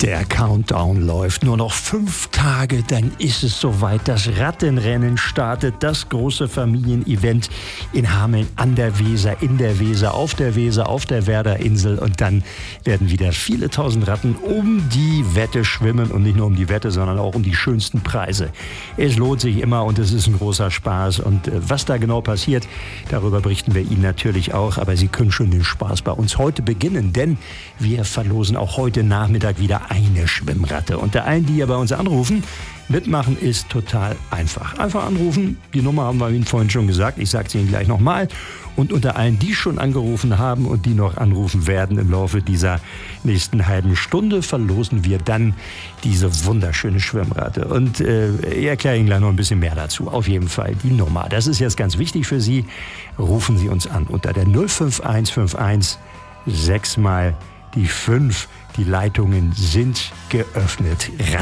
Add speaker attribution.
Speaker 1: Der Countdown läuft. Nur noch 5 Tage, dann ist es soweit. Das Rattenrennen startet. Das große Familienevent in Hameln an der Weser, in der Weser, auf der Werderinsel. Und dann werden wieder viele tausend Ratten um die Wette schwimmen. Und nicht nur um die Wette, sondern auch um die schönsten Preise. Es lohnt sich immer und es ist ein großer Spaß. Und was da genau passiert, darüber berichten wir Ihnen natürlich auch. Aber Sie können schon den Spaß bei uns heute beginnen, denn wir verlosen auch heute Nachmittag wieder eine Schwimmratte. Unter allen, die hier bei uns anrufen, mitmachen ist total einfach. Einfach anrufen, die Nummer haben wir Ihnen vorhin schon gesagt, ich sage es Ihnen gleich nochmal. Und unter allen, die schon angerufen haben und die noch anrufen werden im Laufe dieser nächsten halben Stunde, verlosen wir dann diese wunderschöne Schwimmratte. Und ich erkläre Ihnen gleich noch ein bisschen mehr dazu. Auf jeden Fall die Nummer. Das ist jetzt ganz wichtig für Sie. Rufen Sie uns an unter der 05151 6 mal die 5. Die Leitungen sind geöffnet.